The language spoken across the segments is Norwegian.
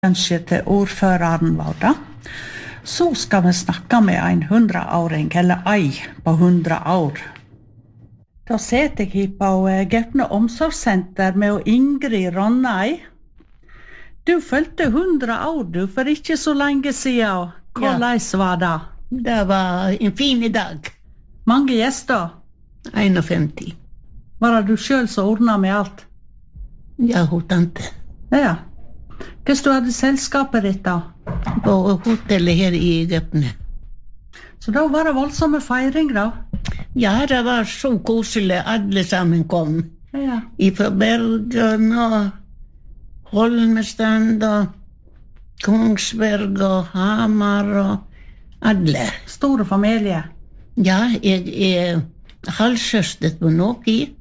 Kanskje til ordføreren vår da. Så skal vi snakke med en 100-åring, eller ei på 100 år. Da sitter jeg på Gaupne omsorgssenter med Ingrid Ronnei. Du følte 100 år du, for ikke så lenge siden. Hvordan var det? Det var en fin dag. Mange gjester? 51. Var det du selv som ordnet med alt? Ja, hun tante. Ja. Hvordan du hadde selskapet ditt da? På hotellet her i Gaupne. Så da var det voldsomme feiring da? Ja, det var så koselig. Alle sammen kom. Ja. Fra Bergen og Holmestrand og Kongsberg og Hamar og alle. Store familie? Ja, jeg er halvsøster på noen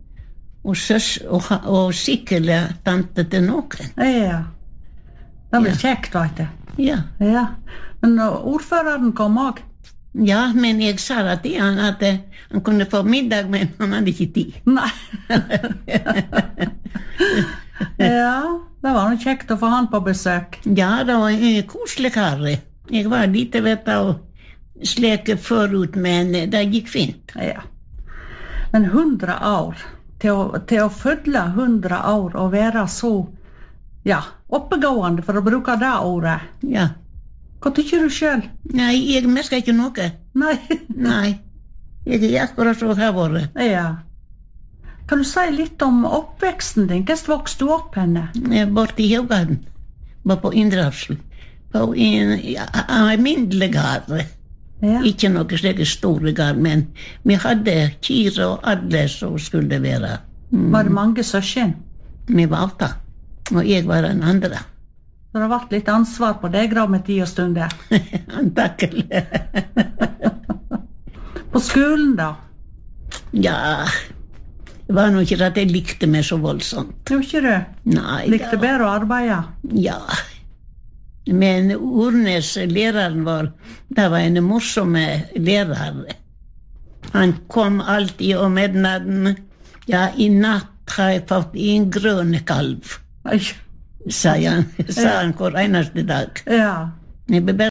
og sikkert tante til noen. Ja. Det ble kjekt, vet du. Ja. Ja. Men ordføreren kom også? Ja, men jeg sa til han at han kunne få middag, men han hadde ikke tid. Nei. Ja, det var noe kjekt å få han på besøk. Ja, det var en koselig kar. Jeg var litt og sleke forut, men det gikk fint. Ja. Men 100 år, til å følge 100 år og være så, ja, oppegående, for å bruke det ordet. Ja. Hva tykker du selv? Nei, jeg merker ikke noe. Nei. Nei. Jeg er akkurat så har vært. Ja. Kan du si litt om oppveksten din? Hvordan vokste du opp henne? Borte i Haugaden. Var på Indrafsel. På en alminnelig gard. Ja. Ikke noe slik store gard, men vi hadde kyr og alle som skulle være. Var det mange søsken? Vi var 8. Og jeg var den andre. Så det har vært litt ansvar på deg da med tid og stunder. Antakelig. På skolen da? Ja, det var nok ikke at jeg likte meg så voldsomt. Tror ikke du? Nei. Likte bedre å arbeide? Ja. Men Ornes, læreren vår, det var en morsom lærer. Han kom alltid om midnatten. Ja, i natt har jeg fått en grønn kalv. Oi. Sa han hver eneste dag. Ja. Jeg ble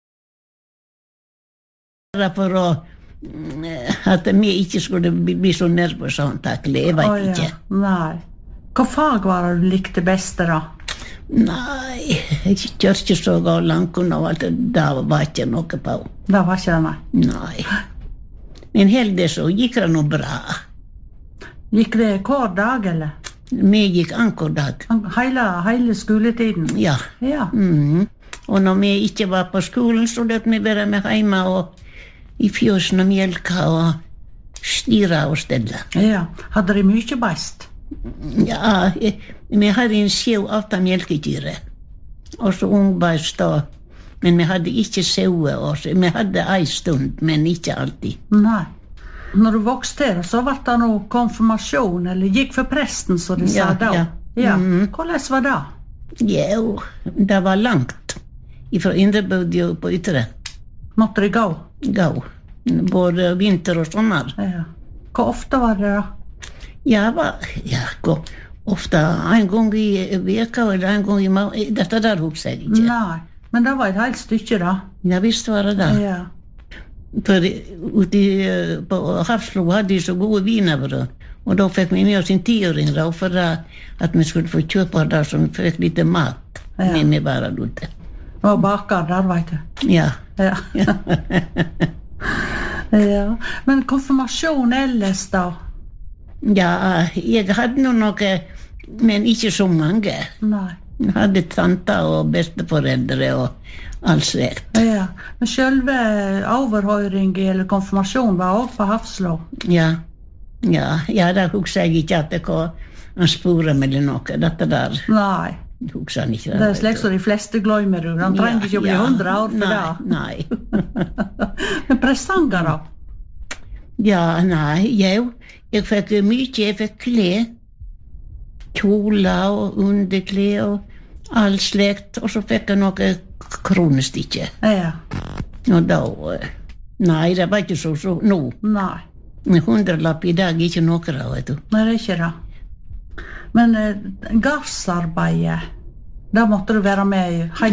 bare for at vi ikke skulle bli så nervøse antakelig. Jeg vet ikke. Nei. Hva fag var det du likte best da? Nei, kirkestog og langkunn og alt det var ikke noe på. Det var ikke det, nei? Nei. Men heldig så gikk det noe bra. Gikk det hver dag, eller? Vi gikk annenhver dag. Hele skoletiden? Ja. Ja. Og når vi ikke var på skolen, så løp vi være med hjemme og i fjøsen og mjelka og styre og stelle. Ja. Hadde de mye beist? Ja, vi hadde en 7-8 mjelkedyre. Og så ungbeist da. Men vi hadde ikke sauer også. Vi hadde en stund, men ikke alltid. Nei. Når du vokste her, så var det noe konfirmasjon, eller gikk for presten, så de sa da. Ja. Hvordan var det? Jo, det var langt. Fra Indrebød og på Ytre. Måtte de gå? Gå. Både vinter og sommer. Ja. Hvor ofte var det da? Ja, ofte en gang i veka, eller en gang i måneden. Dette der husker jeg ikke. Nei, men det var et helt stykke da. Ja, visst var det da. Ja. For ute på Hafslo hadde de så gode wienerbrød, og da fikk vi med oss en 10-åring da, for at vi skulle få kjøpe det, så vi fikk litt mat med vi var ute. Det var baker der, vet du. Ja. Ja. Ja. Men konfirmasjon ellers da? Ja, jeg hadde noe, men ikke så mange. Nei. Jeg hadde tanter og besteforeldre og alt slekt. Ja, men selve overhøring eller konfirmasjon var også på Hafslo? Ja, da husker jeg ikke at det var en spore med noe, dette der. Nei. Husker han ikke det. Det er slik som de fleste glemmer, han trenger ikke å bli 100 år for det. Nei. Men presanger da? Ja, nei, jeg fikk mye, jeg fikk klær. Kjoler og underklær og all slekt, og så fikk jeg noe kronestikke. Ja. Og da, nei, det var ikke så nå. Nei. 100-lapp i dag er ikke noe da, vet du. Nei, det er ikke det. Men gardsarbeidet, Da måtte du være med i